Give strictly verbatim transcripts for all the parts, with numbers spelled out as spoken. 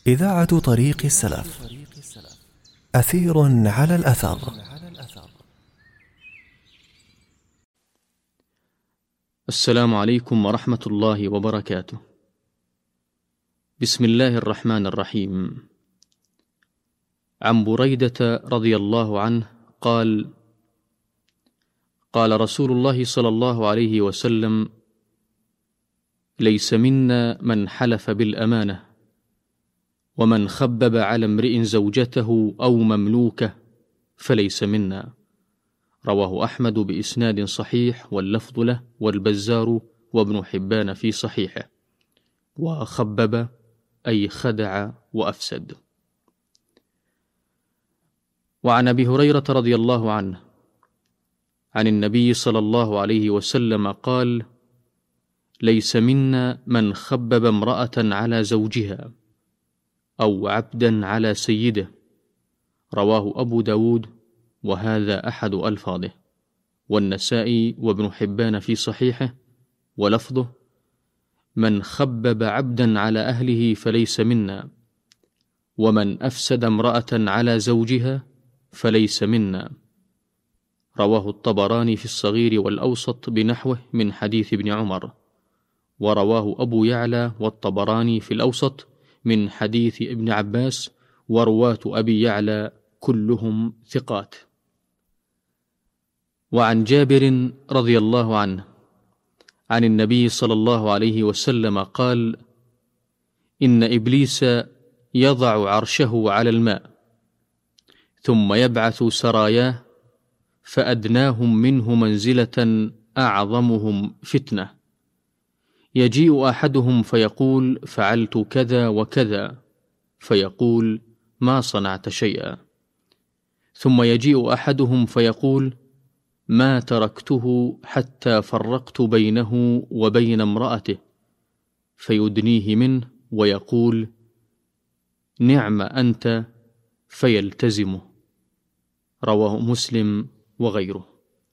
إذاعة طريق السلف. أثير على الأثر. السلام عليكم ورحمة الله وبركاته. بسم الله الرحمن الرحيم. عن بريدة رضي الله عنه قال: قال رسول الله صلى الله عليه وسلم: ليس منا من حلف بالأمانة، ومن خبب على امرئ زوجته أو مملوكه فليس منا. رواه أحمد بإسناد صحيح، واللفظ له، والبزار وابن حبان في صحيحه. وخبب أي خدع وأفسد. وعن أبي هريرة رضي الله عنه عن النبي صلى الله عليه وسلم قال: ليس منا من خبب امرأة على زوجها أو عبدا على سيده. رواه أبو داود، وهذا أحد ألفاظه، والنسائي وابن حبان في صحيحه، ولفظه: من خبب عبدا على أهله فليس منا، ومن أفسد امرأة على زوجها فليس منا. رواه الطبراني في الصغير والأوسط بنحوه من حديث ابن عمر، ورواه أبو يعلى والطبراني في الأوسط من حديث ابن عباس، ورواة أبي يعلى كلهم ثقات. وعن جابر رضي الله عنه عن النبي صلى الله عليه وسلم قال: إن إبليس يضع عرشه على الماء، ثم يبعث سراياه، فأدناهم منه منزلة أعظمهم فتنة. يجيء أحدهم فيقول: فعلت كذا وكذا، فيقول: ما صنعت شيئا. ثم يجيء أحدهم فيقول: ما تركته حتى فرقت بينه وبين امرأته، فيدنيه منه ويقول: نعم أنت، فيلتزمه. رواه مسلم وغيره.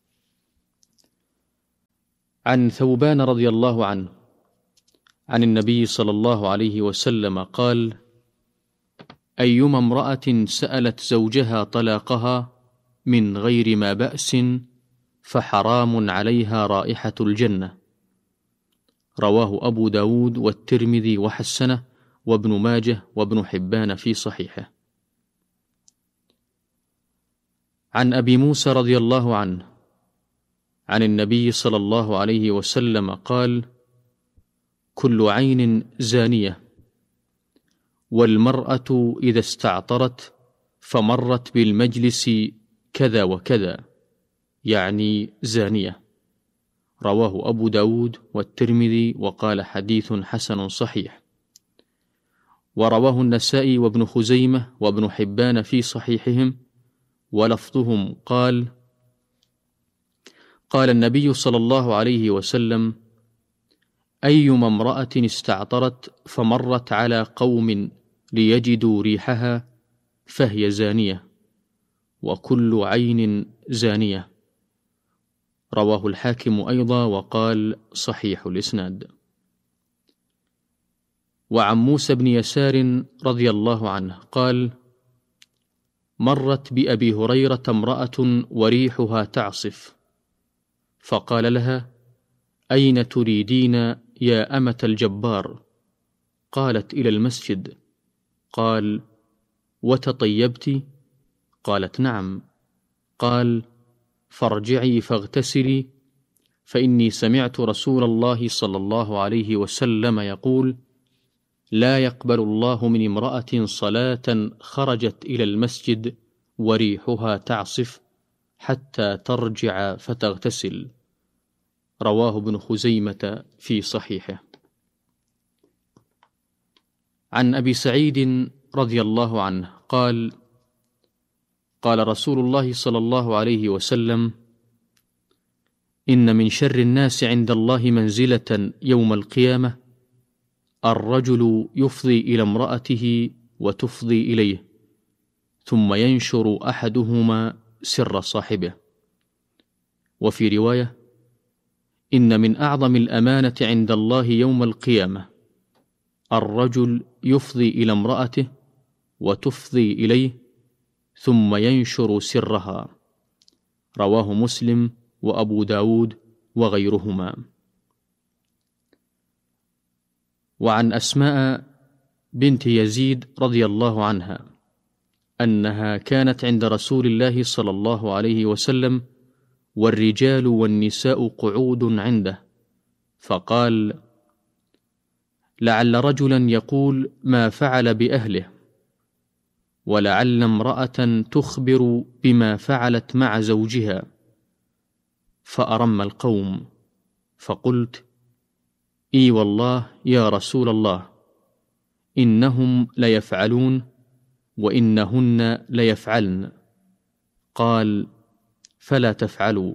عن ثوبان رضي الله عنه عن النبي صلى الله عليه وسلم قال: أيما امرأة سألت زوجها طلاقها من غير ما بأس فحرام عليها رائحة الجنة. رواه أبو داود والترمذي وحسنه، وابن ماجه وابن حبان في صحيحه. عن أبي موسى رضي الله عنه عن النبي صلى الله عليه وسلم قال: كل عين زانية، والمرأة إذا استعطرت فمرت بالمجلس كذا وكذا، يعني زانية. رواه أبو داود والترمذي، وقال حديث حسن صحيح. ورواه النسائي وابن خزيمة وابن حبان في صحيحهم، ولفظهم قال: قال النبي صلى الله عليه وسلم: أيما امرأة استعطرت فمرت على قوم ليجدوا ريحها فهي زانية، وكل عين زانية. رواه الحاكم أيضا، وقال صحيح الإسناد. وعن موسى بن يسار رضي الله عنه قال: مرت بأبي هريرة امرأة وريحها تعصف، فقال لها: أين تريدين يا أمة الجبار؟ قالت: إلى المسجد. قال: وتطيبت؟ قالت: نعم. قال: فارجعي فاغتسلي، فإني سمعت رسول الله صلى الله عليه وسلم يقول: لا يقبل الله من امرأة صلاة خرجت إلى المسجد وريحها تعصف حتى ترجع فتغتسل. رواه ابن خزيمة في صحيحه. عن أبي سعيد رضي الله عنه قال: قال رسول الله صلى الله عليه وسلم: إن من شر الناس عند الله منزلة يوم القيامة الرجل يفضي إلى امرأته وتفضي إليه، ثم ينشر أحدهما سر صاحبه. وفي رواية: إن من أعظم الأمانة عند الله يوم القيامة الرجل يفضي إلى امرأته وتفضي إليه ثم ينشر سرها. رواه مسلم وأبو داود وغيرهما. وعن أسماء بنت يزيد رضي الله عنها أنها كانت عند رسول الله صلى الله عليه وسلم والرجال والنساء قعود عنده، فقال: لعل رجلا يقول ما فعل بأهله، ولعل امرأة تخبر بما فعلت مع زوجها. فأرم القوم، فقلت: إي والله يا رسول الله، إنهم ليفعلون وإنهن ليفعلن. قال: فلا تفعلوا،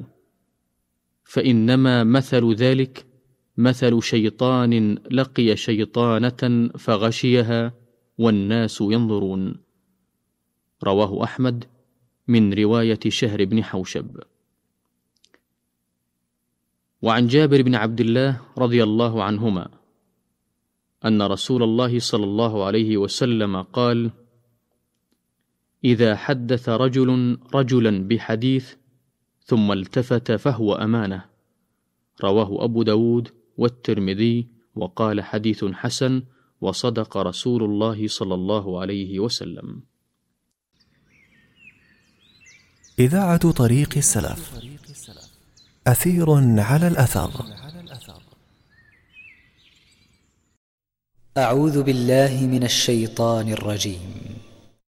فإنما مثل ذلك مثل شيطان لقي شيطانة فغشيها والناس ينظرون. رواه أحمد من رواية شهر بن حوشب. وعن جابر بن عبد الله رضي الله عنهما أن رسول الله صلى الله عليه وسلم قال: إذا حدث رجل رجلا بحديث ثم التفت فهو أمانة. رواه أبو داود والترمذي وقال: حديث حسن، وصدق رسول الله صلى الله عليه وسلم. إذاعة طريق السلف، أثير على الأثر. أعوذ بالله من الشيطان الرجيم.